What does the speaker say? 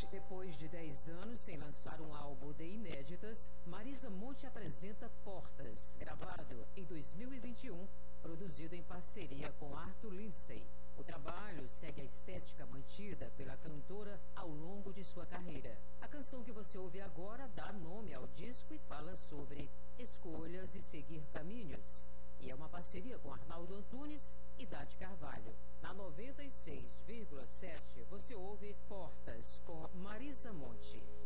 Depois de 10 anos sem lançar um álbum de inéditas, Marisa Monte apresenta Portas, gravado em 2021, produzido em parceria com Arthur Lindsay. O trabalho segue a estética mantida pela cantora ao longo de sua carreira. A canção que você ouve agora dá nome ao disco e fala sobre escolhas e seguir caminhos. E é uma parceria com Arnaldo Antunes e Dade Carvalho. Na 96,7 você ouve Portas com Marisa Monte.